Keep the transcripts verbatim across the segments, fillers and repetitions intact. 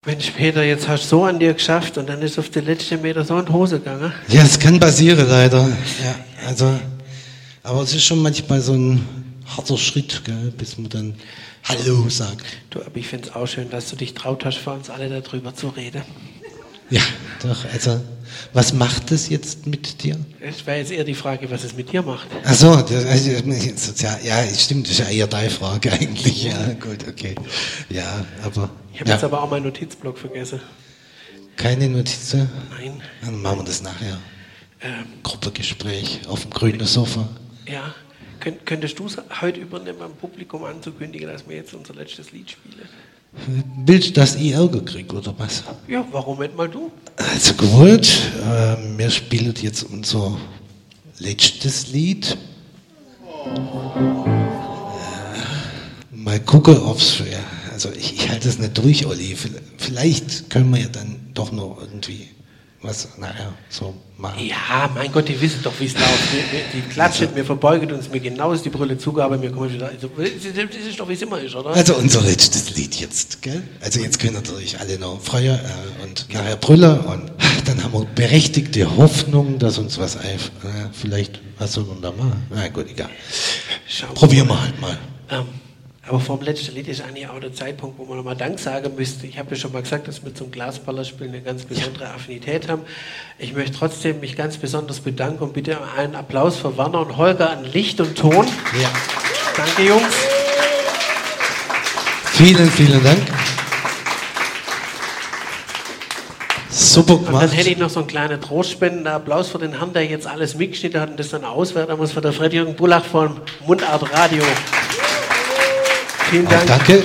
Mensch, Peter, jetzt hast du so an dir geschafft und dann ist auf den letzten Meter so in die Hose gegangen. Ja, es kann passieren, leider. Ja, also, aber es ist schon manchmal so ein harter Schritt, gell, bis man dann Hallo sagt. Du, aber ich finde es auch schön, dass du dich traut hast, vor uns alle darüber zu reden. Ja, doch, also, was macht das jetzt mit dir? Es wäre jetzt eher die Frage, was es mit dir macht. Ach so, das, also, sozial, ja, stimmt, das ist ja eher deine Frage eigentlich. Ja, gut, okay. Ja, aber. Ich habe ja. jetzt aber auch meinen Notizblock vergessen. Keine Notizen? Nein. Dann machen wir das nachher. Ähm, Gruppengespräch auf dem grünen Sofa. Ja. Könnt, könntest du es heute übernehmen, am Publikum anzukündigen, dass wir jetzt unser letztes Lied spielen? Willst du, dass ich Ärger kriege, oder was? Ja, warum nicht mal du? Also gut, äh, wir spielen jetzt unser letztes Lied. Äh, mal gucken, ob es... Ja, also ich, ich halte es nicht durch, Olli. Vielleicht können wir ja dann doch noch irgendwie was, naja, so machen. Ja, mein Gott, die wissen doch, wie es läuft. Die, die klatschen, also, wir verbeugen uns, mir genau ist die Brille zugabe, wir kommen wieder. Also, das ist doch, wie es immer ist, oder? Also unser letztes Lied jetzt, gell? Also jetzt können natürlich alle noch freuen äh, und nachher brüllen und ach, dann haben wir berechtigte Hoffnung, dass uns was einfällt. Äh, vielleicht, was soll man da machen? Na gut, egal. Schau Probieren wir halt mal. Ähm, aber vor dem letzten Lied ist eigentlich auch der Zeitpunkt, wo man nochmal Dank sagen müsste. Ich habe ja schon mal gesagt, dass wir zum Glasballerspielen eine ganz besondere Affinität haben. Ich möchte trotzdem mich ganz besonders bedanken und bitte einen Applaus für Werner und Holger an Licht und Ton. Ja. Danke, Jungs. Vielen, vielen Dank. Super gemacht. Und dann hätte ich noch so einen kleinen trostspendenden Applaus für den Herrn, der jetzt alles mitgeschnitten hat und das dann auswerten muss, für der Fred-Jürgen Bullach von Mundart Radio. Vielen Dank. Auch danke.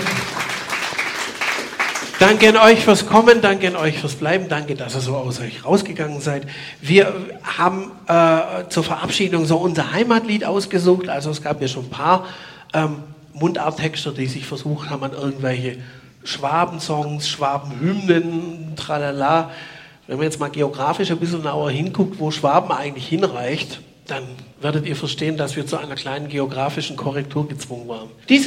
Danke an euch fürs Kommen, danke an euch fürs Bleiben, danke, dass ihr so aus euch rausgegangen seid. Wir haben äh, zur Verabschiedung so unser Heimatlied ausgesucht, also es gab ja schon ein paar ähm, Mundarttexter, die sich versucht haben an irgendwelche Schwabensongs, Schwabenhymnen, tralala. Wenn man jetzt mal geografisch ein bisschen genauer hinguckt, wo Schwaben eigentlich hinreicht, dann werdet ihr verstehen, dass wir zu einer kleinen geografischen Korrektur gezwungen waren. Diese